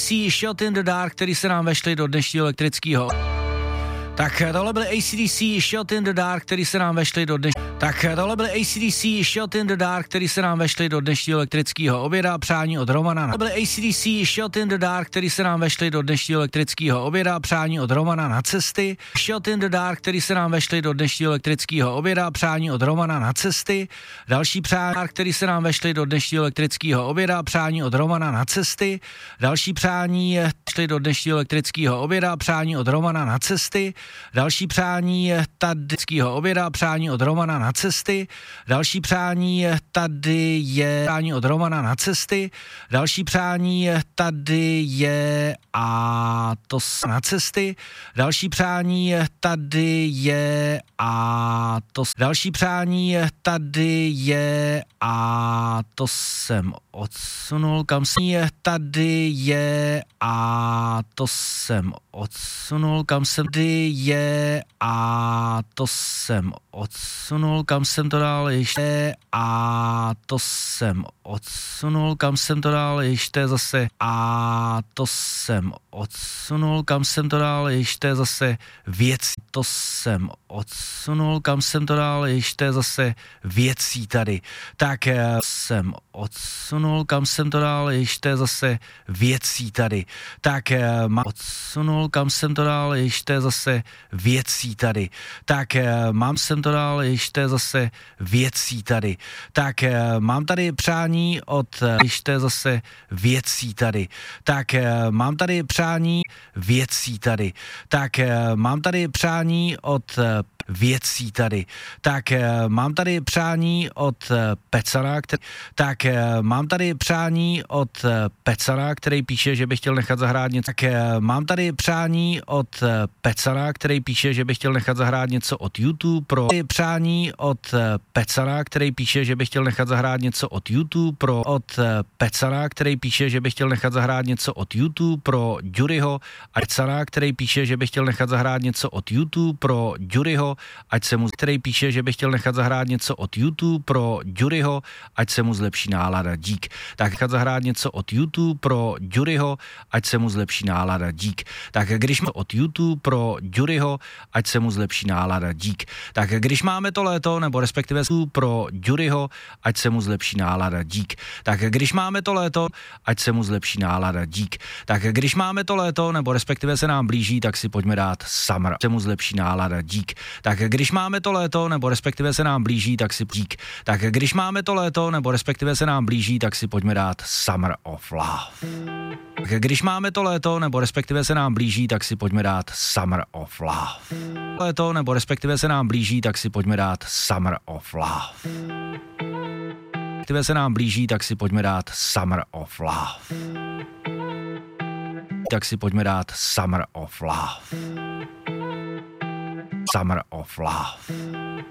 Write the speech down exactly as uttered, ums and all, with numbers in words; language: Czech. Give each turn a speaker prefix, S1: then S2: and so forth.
S1: C Shot in the Dark, který se nám vešli do dnešního elektrického. Tak tohle byly A C D C Shot in the Dark, který se nám vešli do dneš... Tak tohle byly A C D C Shot in the Dark, který se nám vešli do dnešního elektrického oběda. Přání od Romana. Tohle byly A C D C Shot in the Dark, který se nám vešli do dnešního elektrického oběda. Přání od Romana na cesty. Shot in the Dark, který se nám vešli do dnešního elektrického oběda. Přání od Romana na cesty. Další přání, který se nám vešli do dnešního elektrického oběda. Přání od Romana na cesty. Další přání šli do dnešního elektrického oběda. Přání od Romana na cesty. Další přání tadyckého oběda, přání od Romana na cesty. Další přání tady je přání od Romana na cesty. Další přání tady je a to na cesty. Další přání tady je a to další přání tady je a to jsem odsunul, kam je tady je a to jsem odsunul, kam jsem tady je a to jsem odsunul, kam jsem to dal ještě a to jsem odsunul, kam jsem to dal ještě zase a to jsem odsunul, kam jsem to dal ještě zase věcí, to jsem odsunul, kam jsem to dal ještě zase věcí tady, tak jsem odsunul, kam jsem to dal ještě zase věcí tady, tak mám odsunul, kam jsem to dal ještě zase věcí tady, tak mám jsem to dal ještě zase věcí tady, tak mám tady přání od ještě zase věcí tady, tak mám tady přání věcí tady, tak mám tady přání od věcí tady, tak mám tady přání od Pecana, který, tak mám tady přání od Pecana, který píše, že by chtěl nechat zahrát něco, tak mám tady přání od Pecana, který píše, že by chtěl nechat zahrát něco od YouTube pro přání od Pecana, který píše, že by chtěl nechat zahrát něco od YouTube pro od Pecana, který píše, že by chtěl nechat zahrát něco od YouTube pro Juryho a Pecana, který píše, že by chtěl nechat zahrát něco od YouTube pro Juryho, ať se mu, který píše, že by chtěl nechat zahrát něco od YouTube pro Juryho, ať se mu zlepší nálada, dík. Tak nechat zahrát něco od YouTube pro Juryho, ať se mu zlepší nálada, dík. Tak když máme od YouTube pro Juryho, ať se mu zlepší nálada, dík. Tak když máme to léto, nebo respektive pro Juryho, ať se mu zlepší nálada, dík. Tak když máme to léto, ať se mu zlepší nálada, dík. Tak když máme to léto, nebo respektive se nám blíží, tak si pojďme dát Summer, se mu zlepší nálada, dík. Tak když máme to léto, nebo respektive se nám blíží, tak si dík. Tak když máme to léto, nebo respektive se nám blíží, tak si pojďme dát Summer of Love. Tak když máme to léto, nebo respektive se nám blíží, tak si pojďme dát Summer of Love. Léto, nebo respektive se nám blíží, tak si pojďme dát Summer of Love. Respektive se nám blíží, tak si pojďme dát Summer of Love. Tak si pojďme dát Summer of Love. Summer of Love.